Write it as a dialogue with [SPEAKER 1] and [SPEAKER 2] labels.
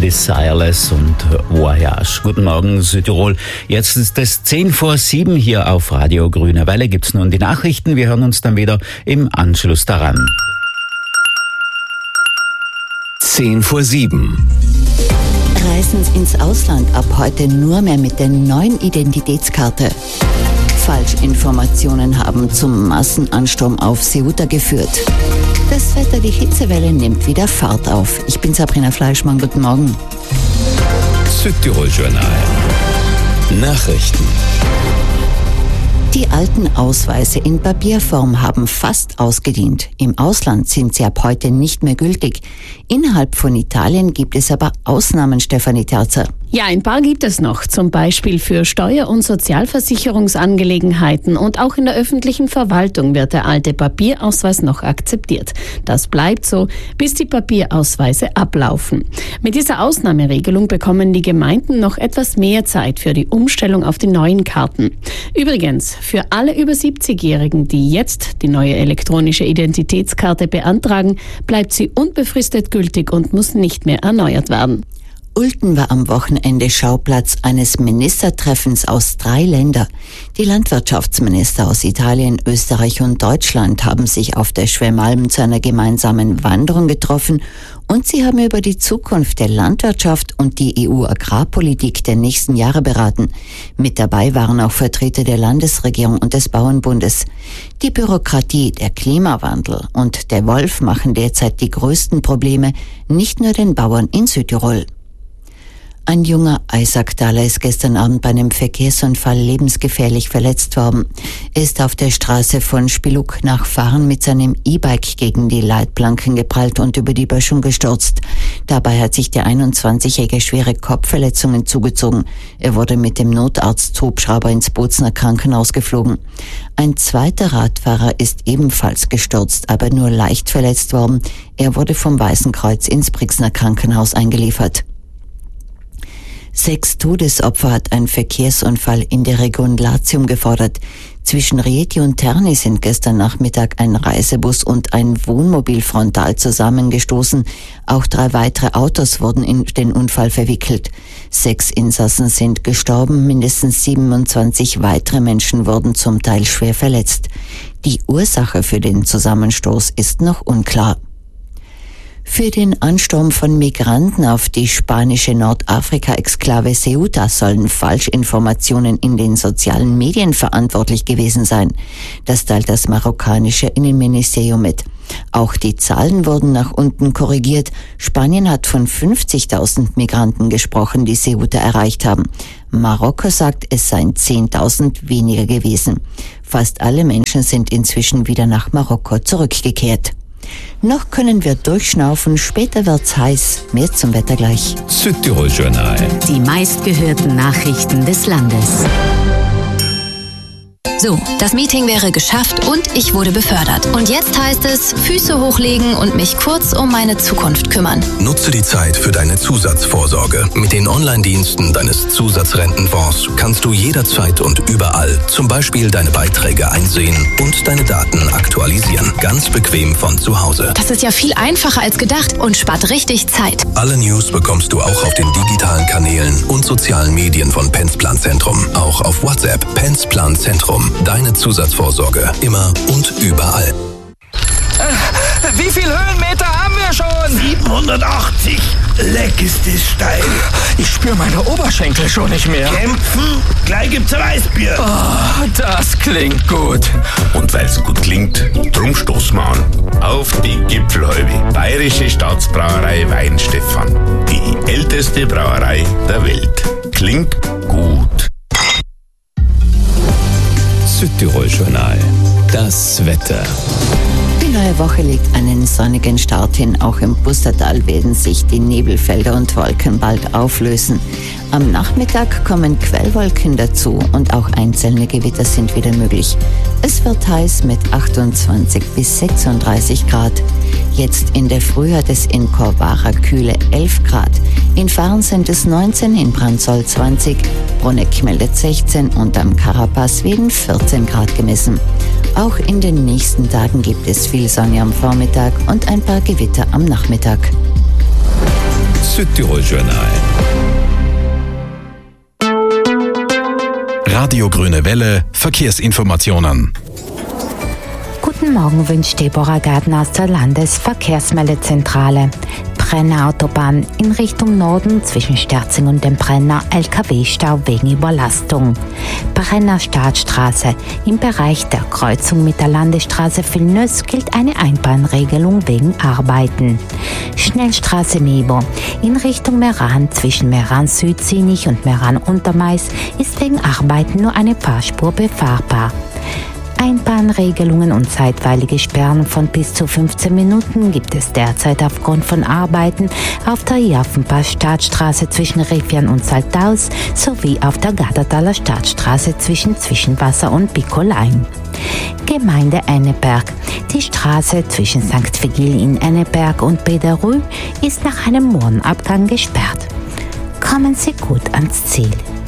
[SPEAKER 1] Desireless und Voyage. Guten Morgen, Südtirol. Jetzt ist es 6:10 hier auf Radio Grüne Welle. Gibt's nun die Nachrichten. Wir hören uns dann wieder im Anschluss daran.
[SPEAKER 2] 6:10.
[SPEAKER 3] Reisen ins Ausland ab heute nur mehr mit der neuen Identitätskarte. Falschinformationen haben zum Massenansturm auf Ceuta geführt. Das Wetter, die Hitzewelle nimmt wieder Fahrt auf. Ich bin Sabrina Fleischmann, guten Morgen.
[SPEAKER 2] Südtirol Journal. Nachrichten.
[SPEAKER 3] Die alten Ausweise in Papierform haben fast ausgedient. Im Ausland sind sie ab heute nicht mehr gültig. Innerhalb von Italien gibt es aber Ausnahmen, Stefanie Terzer.
[SPEAKER 4] Ja, ein paar gibt es noch, zum Beispiel für Steuer- und Sozialversicherungsangelegenheiten, und auch in der öffentlichen Verwaltung wird der alte Papierausweis noch akzeptiert. Das bleibt so, bis die Papierausweise ablaufen. Mit dieser Ausnahmeregelung bekommen die Gemeinden noch etwas mehr Zeit für die Umstellung auf die neuen Karten. Übrigens, für alle über 70-Jährigen, die jetzt die neue elektronische Identitätskarte beantragen, bleibt sie unbefristet gültig und muss nicht mehr erneuert werden.
[SPEAKER 3] Ulten war am Wochenende Schauplatz eines Ministertreffens aus 3 Ländern. Die Landwirtschaftsminister aus Italien, Österreich und Deutschland haben sich auf der Schwemmalm zu einer gemeinsamen Wanderung getroffen und sie haben über die Zukunft der Landwirtschaft und die EU-Agrarpolitik der nächsten Jahre beraten. Mit dabei waren auch Vertreter der Landesregierung und des Bauernbundes. Die Bürokratie, der Klimawandel und der Wolf machen derzeit die größten Probleme, nicht nur den Bauern in Südtirol. Ein junger Eisacktaler ist gestern Abend bei einem Verkehrsunfall lebensgefährlich verletzt worden. Er ist auf der Straße von Spiluk nach Fahren mit seinem E-Bike gegen die Leitplanken geprallt und über die Böschung gestürzt. Dabei hat sich der 21-Jährige schwere Kopfverletzungen zugezogen. Er wurde mit dem Notarzthubschrauber ins Bozner Krankenhaus geflogen. Ein zweiter Radfahrer ist ebenfalls gestürzt, aber nur leicht verletzt worden. Er wurde vom Weißen Kreuz ins Brixner Krankenhaus eingeliefert. 6 Todesopfer hat ein Verkehrsunfall in der Region Latium gefordert. Zwischen Rieti und Terni sind gestern Nachmittag ein Reisebus und ein Wohnmobil frontal zusammengestoßen. Auch 3 weitere Autos wurden in den Unfall verwickelt. 6 Insassen sind gestorben, mindestens 27 weitere Menschen wurden zum Teil schwer verletzt. Die Ursache für den Zusammenstoß ist noch unklar. Für den Ansturm von Migranten auf die spanische Nordafrika-Exklave Ceuta sollen Falschinformationen in den sozialen Medien verantwortlich gewesen sein. Das teilt das marokkanische Innenministerium mit. Auch die Zahlen wurden nach unten korrigiert. Spanien hat von 50.000 Migranten gesprochen, die Ceuta erreicht haben. Marokko sagt, es seien 10.000 weniger gewesen. Fast alle Menschen sind inzwischen wieder nach Marokko zurückgekehrt. Noch können wir durchschnaufen, später wird's heiß. Mehr zum Wetter gleich.
[SPEAKER 2] Südtirol Journal.
[SPEAKER 5] Die meistgehörten Nachrichten des Landes. So, das Meeting wäre geschafft und ich wurde befördert. Und jetzt heißt es, Füße hochlegen und mich kurz um meine Zukunft kümmern.
[SPEAKER 6] Nutze die Zeit für deine Zusatzvorsorge. Mit den Online-Diensten deines Zusatzrentenfonds kannst du jederzeit und überall zum Beispiel deine Beiträge einsehen und deine Daten aktualisieren. Ganz bequem von zu Hause.
[SPEAKER 5] Das ist ja viel einfacher als gedacht und spart richtig Zeit.
[SPEAKER 6] Alle News bekommst du auch auf den digitalen Kanälen und sozialen Medien von Pensplan Zentrum. Auch auf WhatsApp. Pensplan Zentrum. Deine Zusatzvorsorge. Immer und überall.
[SPEAKER 7] Wie viel Höhenmeter haben wir schon?
[SPEAKER 8] 780. Leck ist es steil.
[SPEAKER 7] Ich spüre meine Oberschenkel schon nicht mehr.
[SPEAKER 8] Kämpfen? Gleich gibt's Weißbier.
[SPEAKER 7] Oh, das klingt gut.
[SPEAKER 9] Und weil's gut klingt, drum stoßen wir an. Auf die Gipfelhäube. Bayerische Staatsbrauerei Weinstefan. Die älteste Brauerei der Welt. Klingt gut.
[SPEAKER 2] Südtirol Journal. Das Wetter.
[SPEAKER 3] Die neue Woche legt einen sonnigen Start hin. Auch im Pustertal werden sich die Nebelfelder und Wolken bald auflösen. Am Nachmittag kommen Quellwolken dazu und auch einzelne Gewitter sind wieder möglich. Es wird heiß mit 28 bis 36 Grad. Jetzt in der Früh hat es in Corvara kühle 11 Grad. In Fahren sind es 19, in Brandsol 20, Bruneck meldet 16 und am Carapaz werden 14 Grad gemessen. Auch in den nächsten Tagen gibt es viel Sonne am Vormittag und ein paar Gewitter am Nachmittag.
[SPEAKER 2] Südtirol-Journal.
[SPEAKER 6] Radio Grüne Welle, Verkehrsinformationen.
[SPEAKER 10] Guten Morgen wünscht Deborah Gardner aus der Landesverkehrsmeldezentrale. Brenner Autobahn in Richtung Norden zwischen Sterzing und dem Brenner LKW-Stau wegen Überlastung. Brenner Startstraße im Bereich der Kreuzung mit der Landesstraße Villeneuve gilt eine Einbahnregelung wegen Arbeiten. Schnellstraße Nebo in Richtung Meran zwischen Meran Südsinich und Meran Untermais ist wegen Arbeiten nur eine Fahrspur befahrbar. Einbahnregelungen und zeitweilige Sperren von bis zu 15 Minuten gibt es derzeit aufgrund von Arbeiten auf der Jaffenpass-Startstraße zwischen Rifian und Saltaus sowie auf der Gattertaler Startstraße zwischen Zwischenwasser und Bikolein. Gemeinde Enneberg. Die Straße zwischen St. Vigil in Enneberg und Bederrü ist nach einem Mohrenabgang gesperrt. Kommen Sie gut ans Ziel.